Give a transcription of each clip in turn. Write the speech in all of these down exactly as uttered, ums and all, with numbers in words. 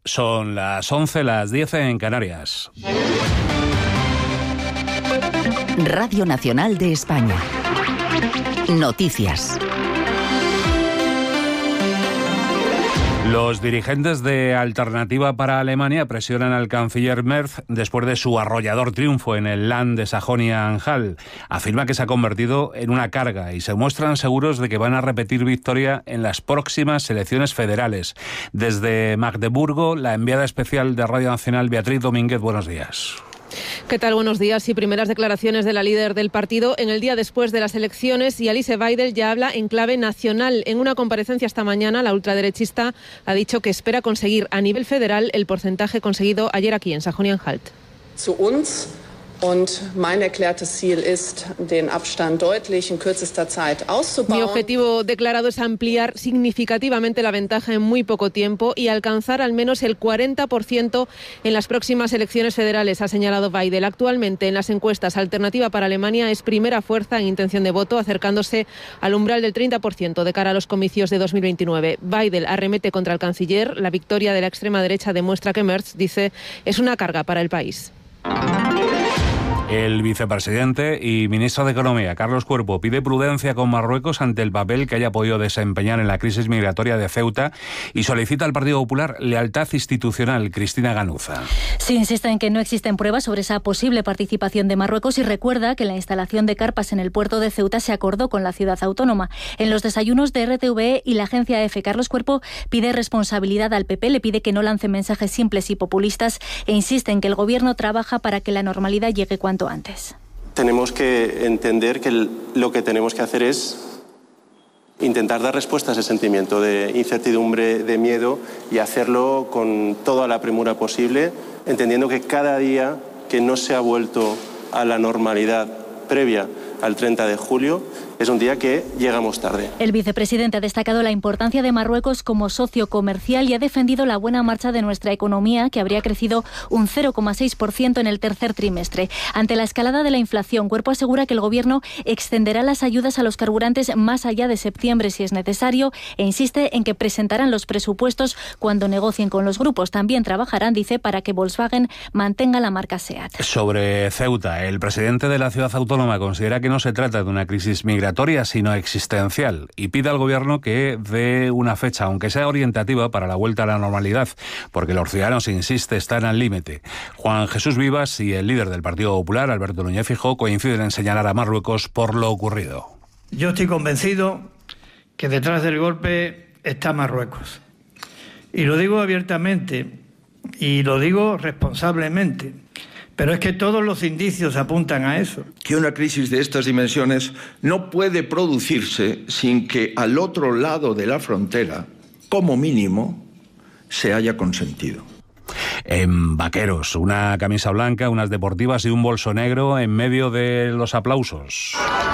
Son las once, las diez en Canarias. Radio Nacional de España. Noticias. Los dirigentes de Alternativa para Alemania presionan al canciller Merz después de su arrollador triunfo en el Land de Sajonia-Anhalt. Afirma que se ha convertido en una carga y se muestran seguros de que van a repetir victoria en las próximas elecciones federales. Desde Magdeburgo, la enviada especial de Radio Nacional, Beatriz Domínguez, buenos días. ¿Qué tal? Buenos días. Y primeras declaraciones de la líder del partido en el día después de las elecciones, y Alice Weidel ya habla en clave nacional. En una comparecencia esta mañana, la ultraderechista ha dicho que espera conseguir a nivel federal el porcentaje conseguido ayer aquí en Sajonia-Anhalt. Zu uns. Und mein erklärtes Ziel ist, den Abstand deutlich in kürzester Zeit auszubauen. Mi objetivo declarado es ampliar significativamente la ventaja en muy poco tiempo y alcanzar al menos el cuarenta por ciento en las próximas elecciones federales, ha señalado Weidel. Actualmente en las encuestas, Alternativa para Alemania es primera fuerza en intención de voto, acercándose al umbral del treinta por ciento de cara a los comicios de dos mil veintinueve. Weidel arremete contra el canciller. La victoria de la extrema derecha demuestra que Merz, dice, es una carga para el país. El vicepresidente y ministro de Economía, Carlos Cuerpo, pide prudencia con Marruecos ante el papel que haya podido desempeñar en la crisis migratoria de Ceuta y solicita al Partido Popular lealtad institucional. Cristina Ganuza. Sí, insiste en que no existen pruebas sobre esa posible participación de Marruecos y recuerda que la instalación de carpas en el puerto de Ceuta se acordó con la ciudad autónoma. En los desayunos de R T V E y la agencia EFE, Carlos Cuerpo pide responsabilidad al P P, le pide que no lance mensajes simples y populistas e insiste en que el gobierno trabaja para que la normalidad llegue cuanto antes. Tenemos que entender que lo que tenemos que hacer es intentar dar respuesta a ese sentimiento de incertidumbre, de miedo, y hacerlo con toda la premura posible, entendiendo que cada día que no se ha vuelto a la normalidad previa al treinta de julio es un día que llegamos tarde. El vicepresidente ha destacado la importancia de Marruecos como socio comercial y ha defendido la buena marcha de nuestra economía, que habría crecido un cero coma seis por ciento en el tercer trimestre. Ante la escalada de la inflación, Cuerpo asegura que el Gobierno extenderá las ayudas a los carburantes más allá de septiembre si es necesario e insiste en que presentarán los presupuestos cuando negocien con los grupos. También trabajarán, dice, para que Volkswagen mantenga la marca SEAT. Sobre Ceuta, el presidente de la ciudad autónoma considera que no se trata de una crisis migratoria, sino existencial, y pide al gobierno que dé una fecha, aunque sea orientativa, para la vuelta a la normalidad, porque los ciudadanos, insiste, están al límite. Juan Jesús Vivas y el líder del Partido Popular, Alberto Núñez Feijóo, coinciden en señalar a Marruecos por lo ocurrido. Yo estoy convencido que detrás del golpe está Marruecos. Y lo digo abiertamente y lo digo responsablemente. Pero es que todos los indicios apuntan a eso. Que una crisis de estas dimensiones no puede producirse sin que al otro lado de la frontera, como mínimo, se haya consentido. En vaqueros, una camisa blanca, unas deportivas y un bolso negro en medio de los aplausos.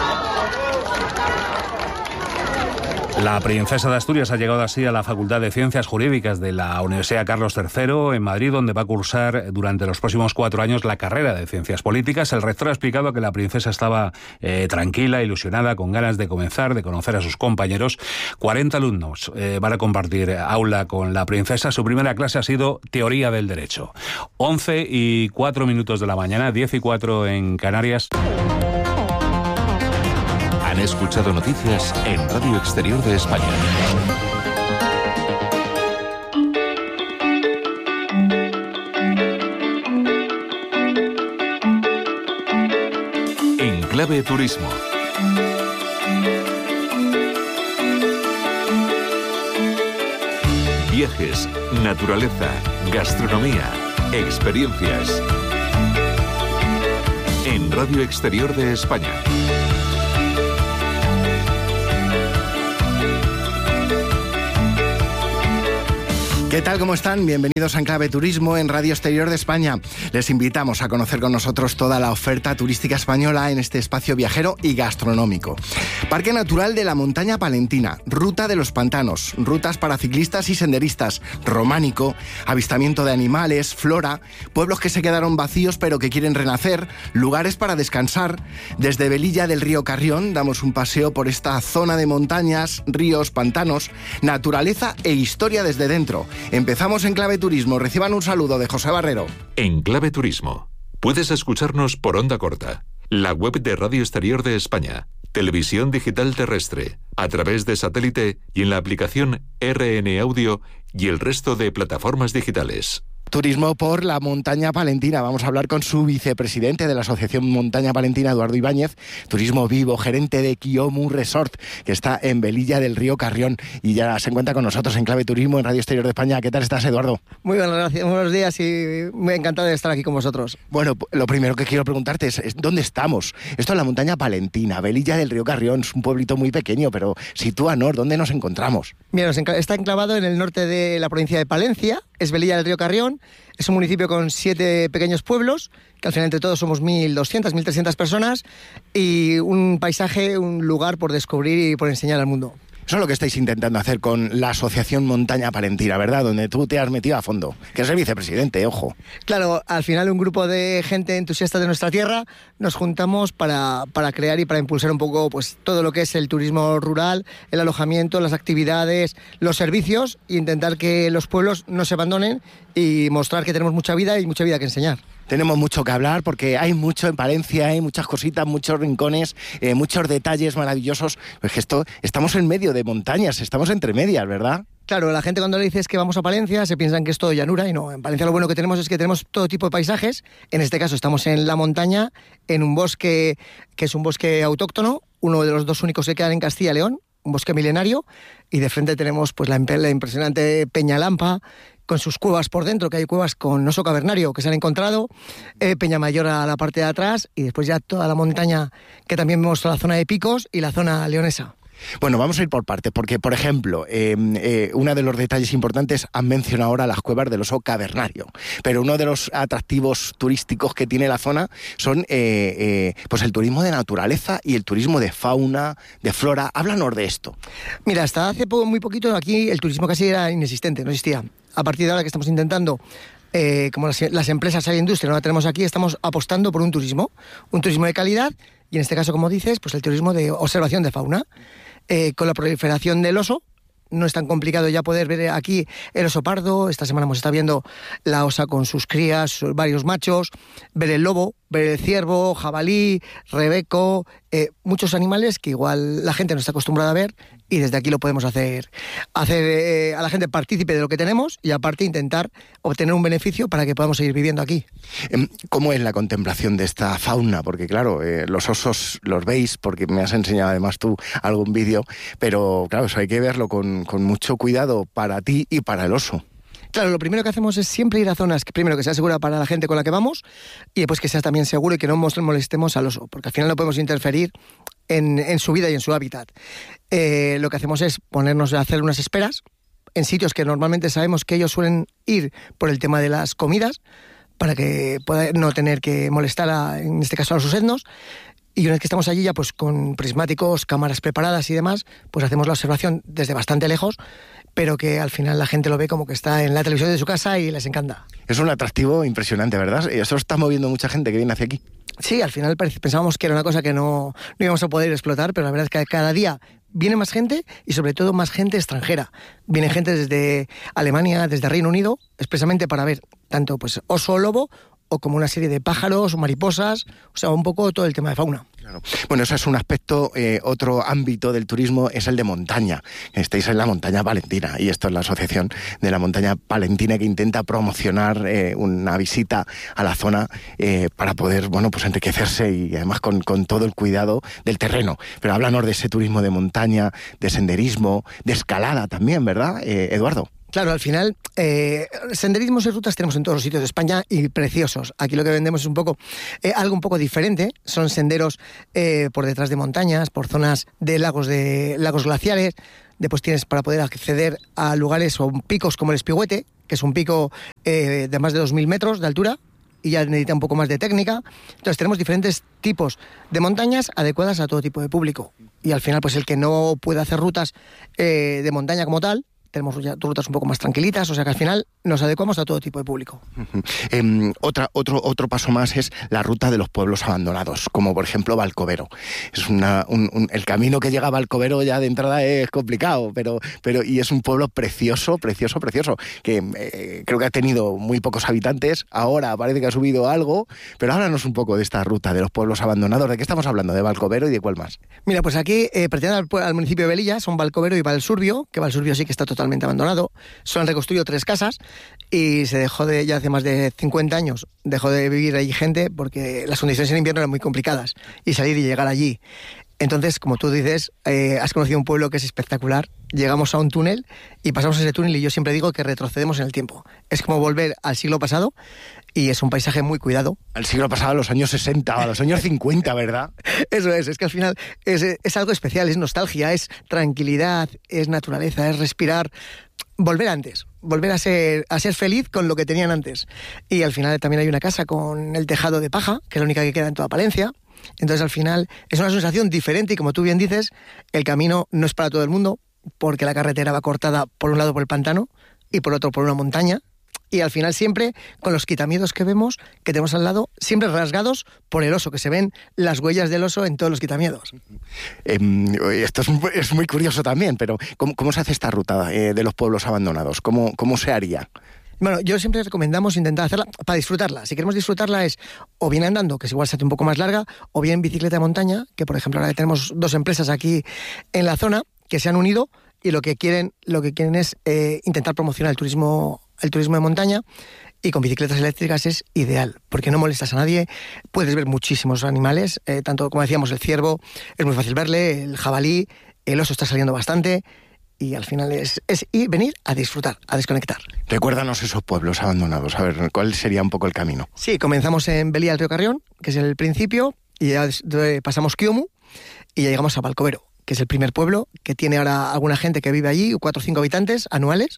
La princesa de Asturias ha llegado así a la Facultad de Ciencias Jurídicas de la Universidad Carlos tercero en Madrid, donde va a cursar durante los próximos cuatro años la carrera de Ciencias Políticas. El rector ha explicado que la princesa estaba eh, tranquila, ilusionada, con ganas de comenzar, de conocer a sus compañeros. cuarenta alumnos eh, van a compartir aula con la princesa. Su primera clase ha sido Teoría del Derecho. once y cuatro minutos de la mañana, diez y cuatro en Canarias. Han escuchado noticias en Radio Exterior de España. En clave turismo. Viajes, naturaleza, gastronomía, experiencias. En Radio Exterior de España. ¿Qué tal? ¿Cómo están? Bienvenidos a Enclave Turismo en Radio Exterior de España. Les invitamos a conocer con nosotros toda la oferta turística española en este espacio viajero y gastronómico. Parque Natural de la Montaña Palentina, Ruta de los Pantanos, rutas para ciclistas y senderistas, románico, avistamiento de animales, flora, pueblos que se quedaron vacíos pero que quieren renacer, lugares para descansar. Desde Velilla del Río Carrión damos un paseo por esta zona de montañas, ríos, pantanos, naturaleza e historia desde dentro. Empezamos en Clave Turismo. Reciban un saludo de José Barrero. En Clave Turismo. Puedes escucharnos por onda corta, la web de Radio Exterior de España, televisión digital terrestre, a través de satélite y en la aplicación R N Audio y el resto de plataformas digitales. Turismo por la Montaña Palentina. Vamos a hablar con su vicepresidente de la Asociación Montaña Palentina, Eduardo Ibáñez. Turismo vivo, gerente de Quiomu Resort, que está en Velilla del Río Carrión. Y ya se encuentra con nosotros en Clave Turismo, en Radio Exterior de España. ¿Qué tal estás, Eduardo? Muy bien, gracias. Buenos días y muy encantado de estar aquí con vosotros. Bueno, lo primero que quiero preguntarte es, es ¿dónde estamos? Esto es la Montaña Palentina, Velilla del Río Carrión. Es un pueblito muy pequeño, pero sitúanos, ¿dónde nos encontramos? Mira, está enclavado en el norte de la provincia de Palencia. Es Velilla del Río Carrión. Es un municipio con siete pequeños pueblos, que al final entre todos somos mil doscientas, mil trescientas personas, y un paisaje, un lugar por descubrir y por enseñar al mundo. Eso es lo que estáis intentando hacer con la Asociación Montaña Palentina, ¿verdad? Donde tú te has metido a fondo, que es el vicepresidente, ojo. Claro, al final un grupo de gente entusiasta de nuestra tierra nos juntamos para, para crear y para impulsar un poco pues todo lo que es el turismo rural, el alojamiento, las actividades, los servicios, e intentar que los pueblos no se abandonen y mostrar que tenemos mucha vida y mucha vida que enseñar. Tenemos mucho que hablar porque hay mucho en Palencia, hay muchas cositas, muchos rincones, eh, muchos detalles maravillosos. Pues que esto, estamos en medio de montañas, estamos entre medias, ¿verdad? Claro, la gente cuando le dices que vamos a Palencia se piensan que es todo llanura y no. En Palencia lo bueno que tenemos es que tenemos todo tipo de paisajes. En este caso estamos en la montaña, en un bosque que es un bosque autóctono, uno de los dos únicos que quedan en Castilla y León, un bosque milenario, y de frente tenemos pues la, la impresionante Peñalampa, con sus cuevas por dentro, que hay cuevas con oso cavernario que se han encontrado, eh, Peñamayor a la parte de atrás, y después ya toda la montaña, que también vemos la zona de picos y la zona leonesa. Bueno, vamos a ir por partes, porque, por ejemplo, eh, eh, uno de los detalles importantes, han mencionado ahora las cuevas del oso cavernario, pero uno de los atractivos turísticos que tiene la zona son eh, eh, pues el turismo de naturaleza y el turismo de fauna, de flora. Háblanos de esto. Mira, hasta hace poco, muy poquito aquí el turismo casi era inexistente, no existía. A partir de ahora que estamos intentando, eh, como las, las empresas y la industria no la tenemos aquí, estamos apostando por un turismo, un turismo de calidad, y en este caso, como dices, pues el turismo de observación de fauna. Eh, con la proliferación del oso, no es tan complicado ya poder ver aquí el oso pardo. Esta semana hemos estado viendo la osa con sus crías, varios machos, ver el lobo, ver el ciervo, jabalí, rebeco, eh, muchos animales que igual la gente no está acostumbrada a ver, y desde aquí lo podemos hacer, hacer eh, a la gente partícipe de lo que tenemos y aparte intentar obtener un beneficio para que podamos seguir viviendo aquí. ¿Cómo es la contemplación de esta fauna? Porque claro, eh, los osos los veis, porque me has enseñado además tú algún vídeo, pero claro, eso hay que verlo con, con mucho cuidado para ti y para el oso. Claro, lo primero que hacemos es siempre ir a zonas que primero que sea segura para la gente con la que vamos, y después que sea también seguro y que no molestemos al oso, porque al final no podemos interferir en, en su vida y en su hábitat. Eh, lo que hacemos es ponernos a hacer unas esperas en sitios que normalmente sabemos que ellos suelen ir por el tema de las comidas, para que pueda no tener que molestar, a, en este caso, a los etnos. Y una vez que estamos allí ya pues con prismáticos, cámaras preparadas y demás, pues hacemos la observación desde bastante lejos, pero que al final la gente lo ve como que está en la televisión de su casa y les encanta. Es un atractivo impresionante, ¿verdad? Eso está moviendo mucha gente que viene hacia aquí. Sí, al final pensábamos que era una cosa que no, no íbamos a poder explotar, pero la verdad es que cada día viene más gente y sobre todo más gente extranjera. Viene gente desde Alemania, desde Reino Unido, expresamente para ver tanto pues oso o lobo, o como una serie de pájaros o mariposas, o sea, un poco todo el tema de fauna. Claro. Bueno, eso es un aspecto, eh, otro ámbito del turismo es el de montaña. Estáis en la Montaña Palentina y esto es la Asociación de la Montaña Palentina que intenta promocionar eh, una visita a la zona eh, para poder, bueno, pues enriquecerse y además con, con todo el cuidado del terreno. Pero háblanos de ese turismo de montaña, de senderismo, de escalada también, ¿verdad, eh, Eduardo? Claro, al final, eh, senderismos y rutas tenemos en todos los sitios de España y preciosos. Aquí lo que vendemos es un poco eh, algo un poco diferente. Son senderos eh, por detrás de montañas, por zonas de lagos de lagos glaciares. Después tienes para poder acceder a lugares o picos como el Espigüete, que es un pico eh, de más de dos mil metros de altura y ya necesita un poco más de técnica. Entonces tenemos diferentes tipos de montañas adecuadas a todo tipo de público. Y al final, pues el que no puede hacer rutas eh, de montaña como tal, tenemos ya rutas un poco más tranquilitas, o sea que al final nos adecuamos a todo tipo de público. Eh, otra, otro, otro paso más es la ruta de los pueblos abandonados, como por ejemplo Valcovero. Es una, un, un, el camino que llega a Valcovero ya de entrada es complicado, pero, pero y es un pueblo precioso, precioso, precioso, que eh, creo que ha tenido muy pocos habitantes, ahora parece que ha subido algo, pero háblanos un poco de esta ruta de los pueblos abandonados. ¿De qué estamos hablando? ¿De Valcovero y de cuál más? Mira, pues aquí eh, pertenecen al, al municipio de Velilla, son Valcovero y Valsurbio, que Valsurbio sí que está totalmente abandonado. Solo han reconstruido tres casas y se dejó de, ya hace más de cincuenta años, dejó de vivir allí gente porque las condiciones en invierno eran muy complicadas y salir y llegar allí. Entonces, como tú dices, eh, has conocido un pueblo que es espectacular. Llegamos a un túnel y pasamos ese túnel y yo siempre digo que retrocedemos en el tiempo. Es como volver al siglo pasado y es un paisaje muy cuidado. Al siglo pasado, a los años sesenta, a los años cincuenta, ¿verdad? Eso es, es que al final es, es algo especial, es nostalgia, es tranquilidad, es naturaleza, es respirar. Volver antes, volver a ser, a ser feliz con lo que tenían antes. Y al final también hay una casa con el tejado de paja, que es la única que queda en toda Palencia. Entonces al final es una sensación diferente y como tú bien dices, el camino no es para todo el mundo porque la carretera va cortada por un lado por el pantano y por otro por una montaña y al final siempre con los quitamiedos que vemos que tenemos al lado, siempre rasgados por el oso, que se ven las huellas del oso en todos los quitamiedos. Eh, esto es, es muy curioso también, pero ¿cómo, cómo se hace esta ruta eh, de los pueblos abandonados? ¿Cómo, cómo se haría? Bueno, yo siempre recomendamos intentar hacerla para disfrutarla. Si queremos disfrutarla es o bien andando, que es igual se hace un poco más larga, o bien bicicleta de montaña, que por ejemplo ahora tenemos dos empresas aquí en la zona que se han unido y lo que quieren, lo que quieren es eh, intentar promocionar el turismo, el turismo de montaña. Y con bicicletas eléctricas es ideal, porque no molestas a nadie, puedes ver muchísimos animales, eh, tanto como decíamos el ciervo, es muy fácil verle, el jabalí, el oso está saliendo bastante. Y al final es, es ir, venir a disfrutar, a desconectar. Recuérdanos esos pueblos abandonados, a ver, ¿cuál sería un poco el camino? Sí, comenzamos en Velilla del Río Carrión, que es el principio, y ya pasamos Quiomu, y ya llegamos a Valcovero, que es el primer pueblo, que tiene ahora alguna gente que vive allí, cuatro o cinco habitantes anuales,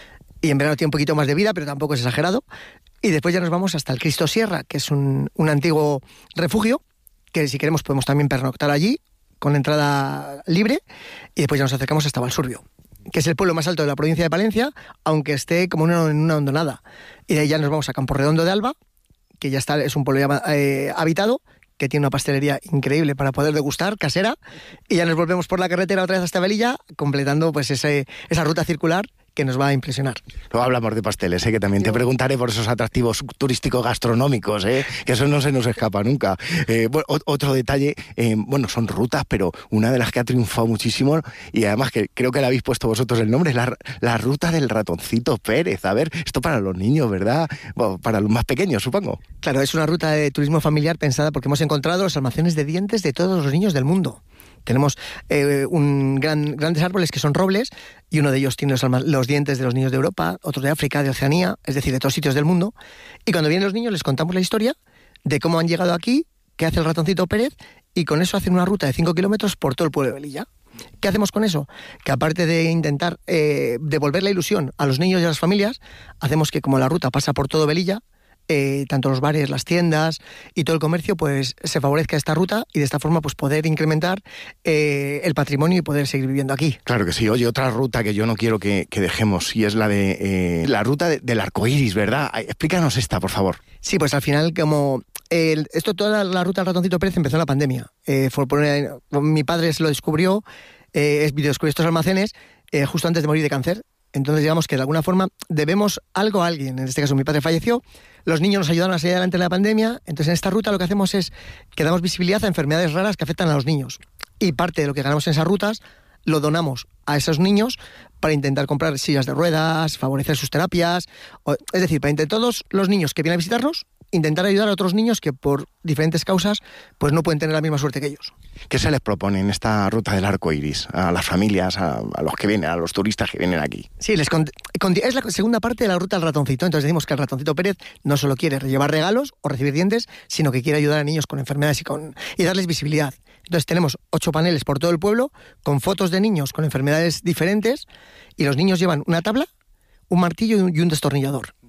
y en verano tiene un poquito más de vida, pero tampoco es exagerado. Y después ya nos vamos hasta el Cristo Sierra, que es un, un antiguo refugio, que si queremos podemos también pernoctar allí, con entrada libre, y después ya nos acercamos hasta Valsurbio, que es el pueblo más alto de la provincia de Palencia, aunque esté como en una, en una hondonada. Y de ahí ya nos vamos a Campo Redondo de Alba, que ya está, es un pueblo ya, eh, habitado, que tiene una pastelería increíble para poder degustar, casera, y ya nos volvemos por la carretera otra vez hasta Velilla, completando pues ese, esa ruta circular que nos va a impresionar. Luego hablamos de pasteles, ¿eh? Que también te preguntaré por esos atractivos turísticos gastronómicos, ¿eh? Que eso no se nos escapa nunca. Eh, bueno, otro detalle, eh, bueno, son rutas, pero una de las que ha triunfado muchísimo, y además que creo que le habéis puesto vosotros el nombre, es la, la ruta del ratoncito Pérez. A ver, esto para los niños, ¿verdad? Bueno, para los más pequeños, supongo. Claro, es una ruta de turismo familiar pensada porque hemos encontrado los almacenes de dientes de todos los niños del mundo. Tenemos eh, un gran, grandes árboles que son robles y uno de ellos tiene los, los dientes de los niños de Europa, otro de África, de Oceanía, es decir, de todos sitios del mundo. Y cuando vienen los niños les contamos la historia de cómo han llegado aquí, qué hace el ratoncito Pérez, y con eso hacen una ruta de cinco kilómetros por todo el pueblo de Velilla. ¿Qué hacemos con eso? Que aparte de intentar eh, devolver la ilusión a los niños y a las familias, hacemos que como la ruta pasa por todo Velilla, Eh, tanto los bares, las tiendas y todo el comercio, pues se favorezca esta ruta y de esta forma pues poder incrementar eh, el patrimonio y poder seguir viviendo aquí. Claro que sí. Oye, otra ruta que yo no quiero que, que dejemos y es la de eh, la ruta de, del arco iris, ¿verdad? Explícanos esta, por favor. Sí, pues al final como eh, esto toda la, la ruta del ratoncito Pérez empezó en la pandemia. Eh, fue por, eh, mi padre se lo descubrió, eh, descubrió estos almacenes eh, justo antes de morir de cáncer. Entonces digamos que de alguna forma debemos algo a alguien. En este caso mi padre falleció, los niños nos ayudaron a salir adelante de la pandemia, entonces en esta ruta lo que hacemos es que damos visibilidad a enfermedades raras que afectan a los niños. Y parte de lo que ganamos en esas rutas lo donamos a esos niños para intentar comprar sillas de ruedas, favorecer sus terapias, o, es decir, para entre todos los niños que vienen a visitarnos, intentar ayudar a otros niños que por diferentes causas pues no pueden tener la misma suerte que ellos. ¿Qué se les propone en esta ruta del arco iris a las familias, a, a los que vienen, a los turistas que vienen aquí? Sí, les con, con, es la segunda parte de la ruta del ratoncito. Entonces decimos que el ratoncito Pérez no solo quiere llevar regalos o recibir dientes, sino que quiere ayudar a niños con enfermedades y, con, y darles visibilidad. Entonces tenemos ocho paneles por todo el pueblo con fotos de niños con enfermedades diferentes y los niños llevan una tabla, un martillo y un, y un destornillador.